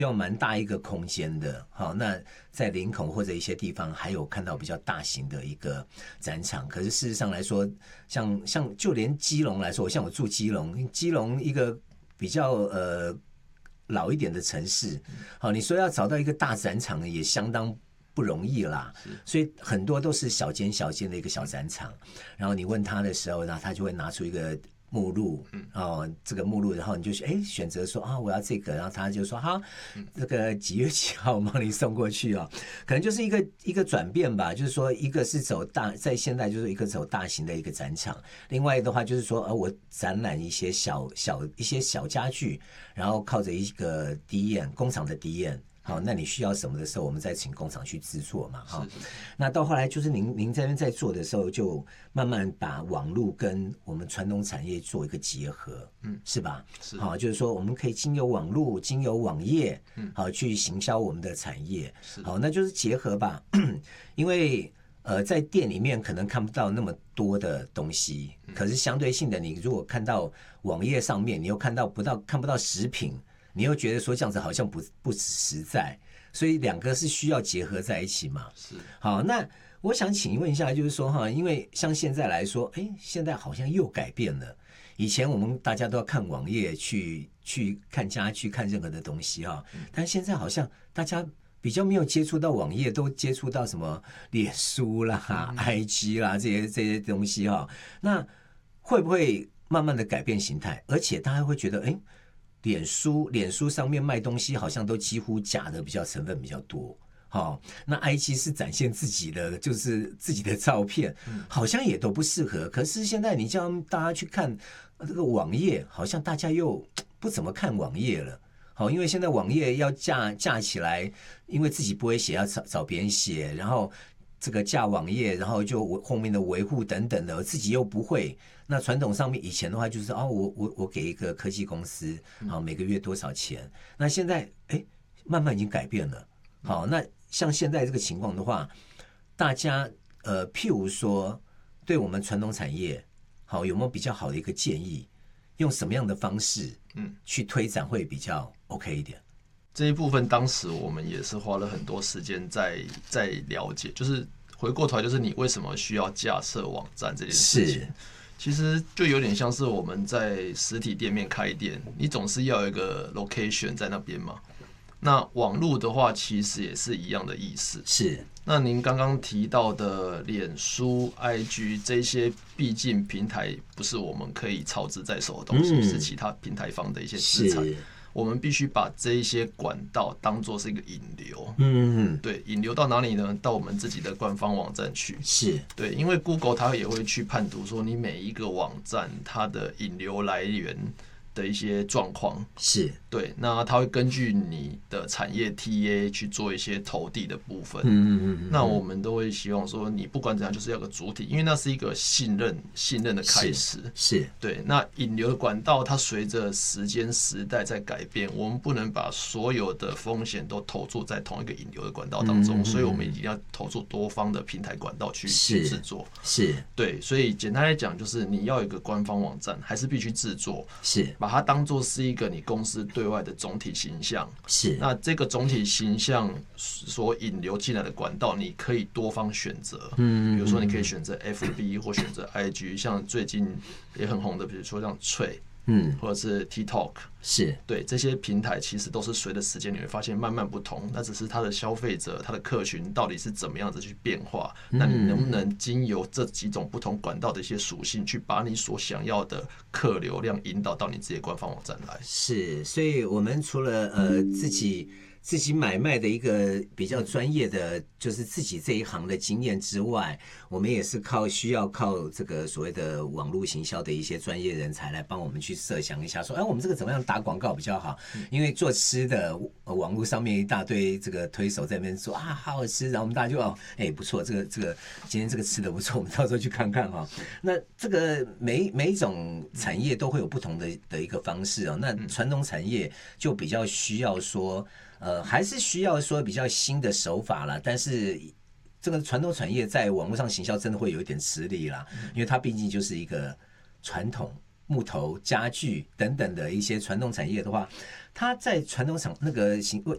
要蛮大一个空间的。好，那在林口或者一些地方还有看到比较大型的一个展场，可是事实上来说，像就连基隆来说，像我住基隆一个比较老一点的城市，好，你说要找到一个大展场也相当不容易啦，所以很多都是小间的一个小展场，然后你问他的时候，然后他就会拿出一个目录，这个目录，然后你就选择说啊，我要这个，然后他就说好，这个几月几号我帮你送过去哦，可能就是一个转变吧，就是说一个是走在现在就是一个走大型的一个展场，另外的话就是说我展览一些一些小家具，然后靠着一个工厂的DN。好，那你需要什么的时候，我们再请工厂去制作嘛。哈，那到后来就是您这边在做的时候，就慢慢把网络跟我们传统产业做一个结合，是吧？是。好，就是说我们可以经由网络、经由网页，好去行销我们的产业。好，那就是结合吧。因为在店里面可能看不到那么多的东西，可是相对性的，你如果看到网页上面，你又看不到食品。你又觉得说这样子好像不实在，所以两个是需要结合在一起嘛。是。好，那我想请问一下，就是说哈，因为像现在来说，现在好像又改变了。以前我们大家都要看网页去看家具、看任何的东西哈，但现在好像大家比较没有接触到网页，都接触到什么脸书啦、IG 啦这些东西哈。那会不会慢慢的改变形态？而且大家会觉得，脸书上面卖东西好像都几乎假的成分比较多，那 IG 是展现自己的，就是自己的照片，好像也都不适合。可是现在你叫大家去看这个网页，好像大家又不怎么看网页了。因为现在网页要架起来，因为自己不会写，要找别人写，然后这个架网页，然后就后面的维护等等的，自己又不会。那传统上面以前的话就是我给一个科技公司，每个月多少钱？那现在慢慢已经改变了。好，那像现在这个情况的话，大家譬如说对我们传统产业，好有没有比较好的一个建议？用什么样的方式去推展会比较 OK 一点？ 这一部分当时我们也是花了很多时间在了解，就是回过头来就是你为什么需要架设网站这件事情。其实就有点像是我们在实体店面开店，你总是要有一个 location 在那边嘛。那网络的话，其实也是一样的意思。 是。 那您刚刚提到的脸书、IG 这些，毕竟平台不是我们可以操之在手的东西，是其他平台方的一些资产。我们必须把这一些管道当作是一个引流，对，引流到哪里呢？到我们自己的官方网站去， 是对，因为 Google 它也会去判读说你每一个网站它的引流来源的一些状况， 是对，那它会根据你的产业 TA 去做一些投递的部分，那我们都会希望说，你不管怎样，就是要有个主体，因为那是一个信任的开始， 是对。那引流的管道，它随着时间时代在改变，我们不能把所有的风险都投注在同一个引流的管道当中，所以我们一定要投注多方的平台管道去制作， 是对。所以简单来讲，就是你要有一个官方网站，还是必须制作， 是。 把它当作是一个你公司对外的总体形象， 是。 那这个总体形象所引流进来的管道，你可以多方选择，比如说你可以选择 FB 或选择 IG， 像最近也很红的，比如说像脆，或者是 TikTok， 是对这些平台其实都是随着时间你会发现慢慢不同，那只是它的消费者、它的客群到底是怎么样子去变化，那你能不能经由这几种不同管道的一些属性，去把你所想要的客流量引导到你自己的官方网站来？ 是，所以我们除了自己买卖的一个比较专业的，就是自己这一行的经验之外，我们也是需要靠这个所谓的网络行销的一些专业人才来帮我们去设想一下，说，我们这个怎么样打广告比较好？因为做吃的，网络上面一大堆这个推手在那边说好好吃，然后我们大家就不错，这个今天这个吃的不错，我们到时候去看看哈。那这个每一种产业都会有不同的一个方式哦。那传统产业就比较需要说。还是需要说比较新的手法啦，但是这个传统产业在网络上行销真的会有一点吃力啦，因为它毕竟就是一个传统木头、家具等等的一些传统产业的话，它在传统那个